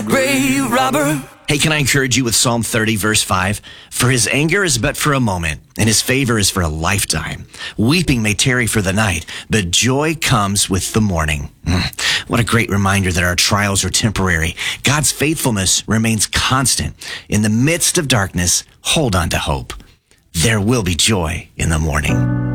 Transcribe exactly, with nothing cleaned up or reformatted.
Grave robber. Hey, can I encourage you with Psalm thirty, verse five? For his anger is but for a moment, and his favor is for a lifetime. Weeping may tarry for the night, but joy comes with the morning. Mm. What a great reminder that our trials are temporary. God's faithfulness remains constant. In the midst of darkness, hold on to hope. There will be joy in the morning.